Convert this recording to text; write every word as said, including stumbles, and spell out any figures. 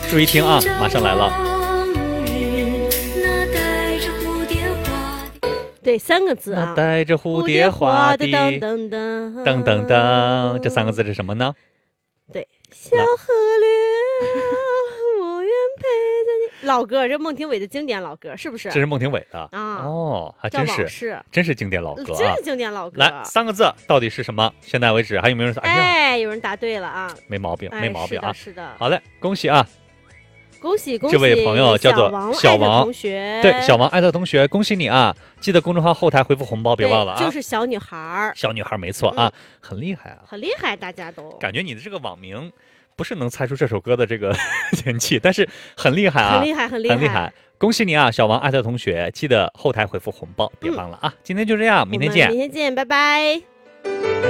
注意听啊，马上来了。 对，三个字啊， 带着蝴蝶花的噔噔噔噔噔噔，这三个字是什么呢？ 对，小河流，我愿陪着你。老歌，这孟庭苇的经典老歌，是不是？ 这是孟庭苇的啊。 哦，还真是， 是真是经典老歌啊！ 真是经典老歌。 来，三个字到底是什么？现在为止还有没有人？哎呀， 哎，有人答对了啊！ 没毛病，没毛病啊！ 是的，是的。 好嘞，恭喜啊！ 恭喜恭喜！ 这位朋友叫做小王同学， 对，小王艾特同学，恭喜你啊！记得公众号后台回复红包，别忘了啊！ 就是小女孩， 小女孩没错啊，很厉害啊， 很厉害，大家都感觉你的这个网名不是能猜出这首歌的这个人气，但是很厉害啊， 很厉害，很厉害， 很厉害！恭喜你啊，小王艾特同学，记得后台回复红包，别忘了啊！今天就这样，明天见， 明天见，拜拜。